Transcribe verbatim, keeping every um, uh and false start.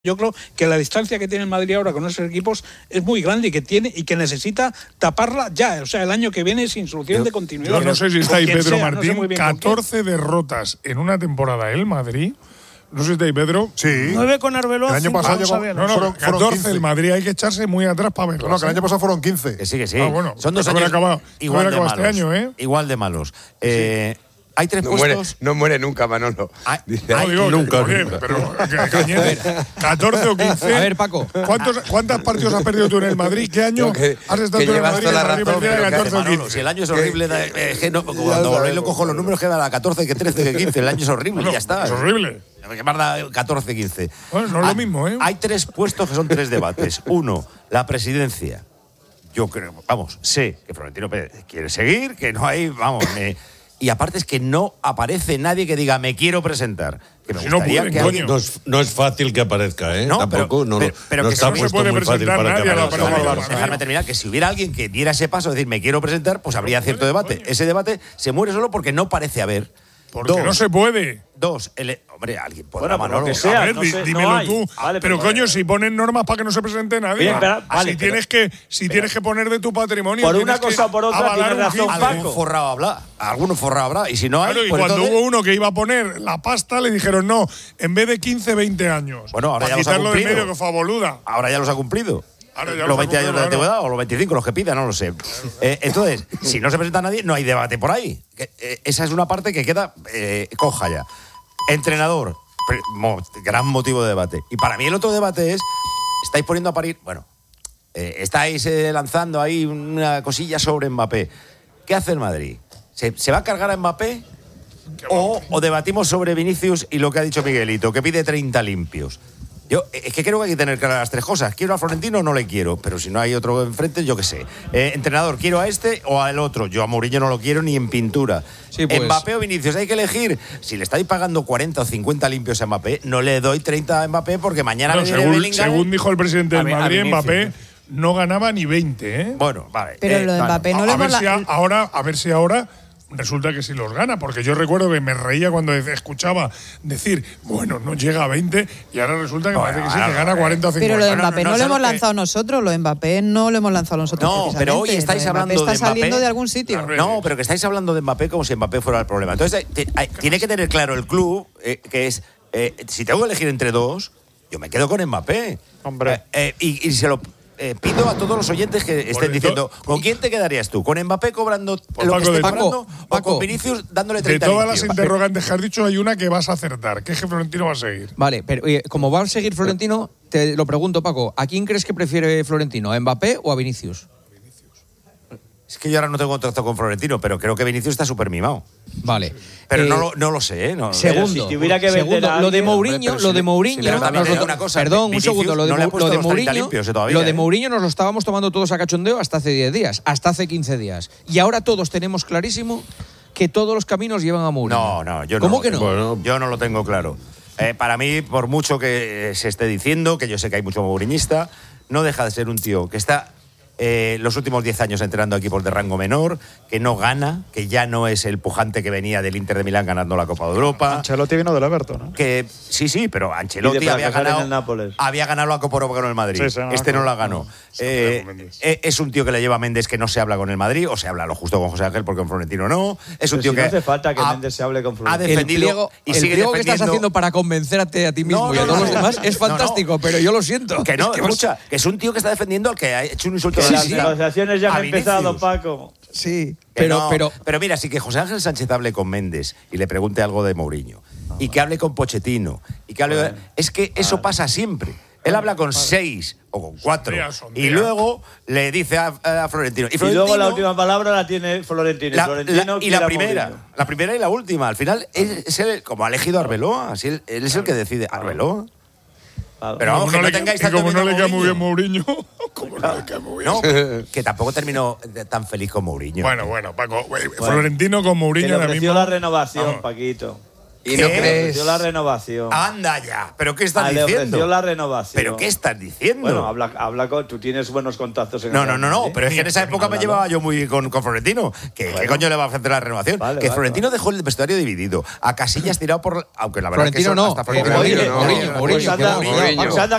Yo creo que la distancia que tiene el Madrid ahora con esos equipos es muy grande y que tiene y que necesita taparla ya. O sea, el año que viene sin solución yo, de continuidad. Yo no sé si está ahí Pedro sea, Martín. No sé catorce derrotas en una temporada el Madrid. No sé si está ahí Pedro. Sí. nueve con Arbeloa. El año pasado llegó, no, no, fueron, fueron catorce quince. El Madrid hay que echarse muy atrás para verlo. No, no, que el año pasado fueron quince. Que sí, que sí. Ah, bueno, son dos años acabado, igual de malos. Este año, ¿eh? Igual de malos. Eh, sí. Hay tres no puestos. Muere, no muere nunca, Manolo. Hay, Dice, hay, no, digo, nunca. Bien, pero Cañete, catorce o quince. A ver, Paco. ¿Cuántos, ¿Cuántos partidos has perdido tú en el Madrid? ¿Qué año que, has estado tú en el Madrid? La razón, catorce o quince. Si el año es horrible, da, eh, que no, cuando volvéis lo cojo los números, que da la catorce, que trece, que quince. El año es horrible, bueno, ya está. Es horrible. Que más da catorce, quince. Bueno, no es lo mismo, ¿eh? Hay tres puestos que son tres debates. Uno, la presidencia. Yo creo, vamos, sé que Florentino Pérez quiere seguir, que no hay, vamos, me, y aparte es que no aparece nadie que diga me quiero presentar. Que me si gustaría no puede, que alguien... no, es, no es fácil que aparezca, ¿eh? No, Tampoco, pero, no, pero, pero no que está no puesto muy fácil para que aparezca. Dejarme, dejarme terminar, que si hubiera alguien que diera ese paso, decir me quiero presentar, pues habría cierto debate. Ese debate se muere solo porque no parece haber. Porque Dos, no se puede. Dos, el, hombre, alguien podrá, bueno, Manolo. que sea, a ver, no di, sé, dímelo no tú. Vale, pero, pero coño, vale. si ponen normas para que no se presente nadie. Bien, pero, vale, si pero, tienes que, si pero, tienes que poner de tu patrimonio. Por una cosa o por otra tiene razón, Algún Paco. forrado habrá. Alguno forrado habrá. Y si no hay. Claro, y pues cuando entonces, hubo uno que iba a poner la pasta, le dijeron no, en vez de quince, veinte años. Bueno, ahora para ya los ha quitarlo de cumplido. medio, que fue a boluda. ahora ya los ha cumplido. Ahora ya los veinte ha años de cumplido, antigüedad claro. o los veinticinco, los que pida, no lo sé. Eh, entonces, si no se presenta nadie, no hay debate por ahí. Que, eh, esa es una parte que queda eh, coja ya. Entrenador, mo, gran motivo de debate. Y para mí el otro debate es, estáis poniendo a parir, bueno, eh, estáis eh, lanzando ahí una cosilla sobre Mbappé. ¿Qué hace el Madrid? ¿Se, se va a cargar a Mbappé? O, o debatimos sobre Vinicius y lo que ha dicho Miguelito, que pide treinta limpios. Yo es que creo que hay que tener claras las tres cosas. ¿Quiero a Florentino o no le quiero? Pero si no hay otro enfrente, yo qué sé. Eh, entrenador, ¿quiero a este o al otro? Yo a Mourinho no lo quiero ni en pintura. Sí, pues. Mbappé o Vinicius, hay que elegir. Si le estáis pagando cuarenta o cincuenta limpios a Mbappé, no le doy treinta a Mbappé porque mañana No, me viene según, Bellingham. según dijo el presidente del A Madrid, Vinicius. Mbappé no ganaba ni veinte, ¿eh? Bueno, vale. Pero eh, lo de vale. Mbappé no a, le a ver hemos... si a, ahora, a ver si ahora resulta que sí los gana, porque yo recuerdo que me reía cuando escuchaba decir, bueno, no llega a veinte y ahora resulta que Bueno, parece que sí, ahora, que gana cuarenta o cincuenta. Pero lo de Bueno, Mbappé no, no, no, lo hemos que- lanzado nosotros, lo de Mbappé no lo hemos lanzado nosotros. No, pero hoy precisamente. estáis Lo de hablando Mbappé está de Mbappé. saliendo de algún sitio. No, pero que estáis hablando de Mbappé como si Mbappé fuera el problema. Entonces, te- hay- tiene que tener claro el club eh, que es, eh, si tengo que elegir entre dos, yo me quedo con Mbappé. Hombre. Eh, eh, y, y se lo eh, pido a todos los oyentes que estén Bueno, diciendo, to- ¿con quién te quedarías tú? ¿Con Mbappé cobrando Pues lo Paco, que esté de- cobrando? Paco, ¿O Paco. con Vinicius dándole De treinta todas las limpios? interrogantes que has dicho, hay una que vas a acertar, que es que Florentino va a seguir. Vale, pero eh, como va a seguir Florentino, te lo pregunto, Paco, ¿a quién crees que prefiere Florentino? ¿A Mbappé o a Vinicius? Es que yo ahora no tengo contacto con Florentino, pero creo que Vinicius está súper mimado. Vale. Pero Eh, no, lo, no lo sé, ¿eh? No, Segundo, si tuviera que vender segundo, a lo de alguien, Mourinho, hombre, pero lo si de le- Mourinho, si le- también nos te lo- digo una cosa, perdón, un Vinicius segundo, lo de, no le ha Mou- puesto lo de los treinta Mourinho, limpios, eh, todavía, lo de eh. Mourinho nos lo estábamos tomando todos a cachondeo hasta hace diez días, hasta hace quince días. Y ahora todos tenemos clarísimo que todos los caminos llevan a Mourinho. No, no, yo no. ¿Cómo lo que no? tengo. Bueno. Yo no lo tengo claro. Eh, para mí, por mucho que eh, se esté diciendo, que yo sé que hay mucho mouriñista, no deja de ser un tío que está eh, los últimos diez años entrenando a equipos de rango menor, que no gana, que ya no es el pujante que venía del Inter de Milán ganando la Copa de Europa. Ancelotti vino del Everton, ¿no? Que sí, sí, pero Ancelotti Y de había fracasar en ganado, el Nápoles. había ganado la Copa Europa con el Madrid. Sí, sí, no, este no no, la ganó. no. Eh, Con Méndez. eh, es un tío que le lleva a Méndez que no se habla con el Madrid, o se habla lo justo con José Ángel porque con Florentino no. Es un Pero tío si que no hace falta que ha- Méndez se hable con ha Florentino. El defendido pliego, y el sigue pliego que estás defendiendo- haciendo para convencerte a ti mismo No, y a no, todos no, los no, demás no, es no, fantástico, pero yo lo siento. Que no, Es que vas- escucha, que es un tío que está defendiendo al que ha hecho un insulto Que de las la negociaciones ya a han empezado, Vinicius. Paco. Sí, Que pero, no, pero, pero mira, si que José Ángel Sánchez hable con Méndez y le pregunte algo de Mourinho, y que hable con Pochettino, y que hable. Bueno. Es que eso pasa siempre. Él habla con seis o con cuatro, Días, son y días. luego le dice a, a Florentino. Y, Y Florentino, luego la última palabra la tiene Florentino. la- y Florentino la- y quiere la a primera, Mourinho. la primera y la última. Al final, es, es él, como ha elegido a Arbeloa, así él, él es el que decide. Arbeloa. Claro. Pero vamos, Como que no no le- tengáis y tanto como no miedo le a queda muy bien Mourinho. Mourinho, como no le queda muy bien. No, que tampoco terminó de- tan feliz con Mourinho. Bueno, bueno, Paco, güey, Florentino con Que Mourinho le ahora ofreció mismo. la renovación, Vamos. Paquito. ¿Y no ¿Qué? crees? Le ofreció la renovación. Anda ya. ¿Pero qué estás Ah, le diciendo? ofreció la renovación. ¿Pero qué estás diciendo? Bueno, habla, habla con, tú tienes buenos contactos en No, el no, no, Real no, Madrid. pero es que en esa época me Háblalo. llevaba yo muy con, con Florentino. ¿Qué, ¿Qué Bueno. coño le va a ofrecer la renovación? Vale, que vale, Florentino vale. dejó el vestuario dividido. A Casillas tirado por. Aunque la verdad Florentino es que eso no, hasta eh, Florentino Mourinho, no, Mourinho, no, no, Mourinho, Pues anda, Mourinho. Mourinho. pues anda